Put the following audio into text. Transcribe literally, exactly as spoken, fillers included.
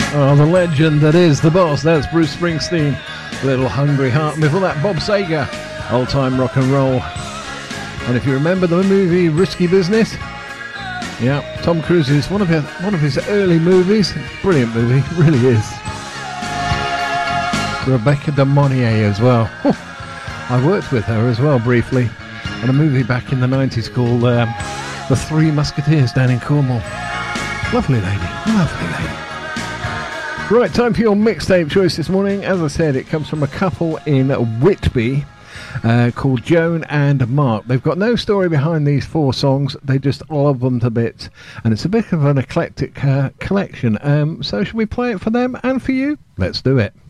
Oh, the legend that is the boss. That's Bruce Springsteen. Little Hungry Heart. And before that, Bob Sager. Old time rock and roll. And if you remember the movie Risky Business, yeah, Tom Cruise's one of his one of his early movies. Brilliant movie, really is. Rebecca de Monnier as well. I worked with her as well briefly on a movie back in the nineties called um, The Three Musketeers down in Cornwall. Lovely lady, lovely lady. Right, time for your mixtape choice this morning. As I said, it comes from a couple in Whitby uh, called Joan and Mark. They've got no story behind these four songs. They just love them to bits. And it's a bit of an eclectic uh, collection. Um, so should we play it for them and for you? Let's do it.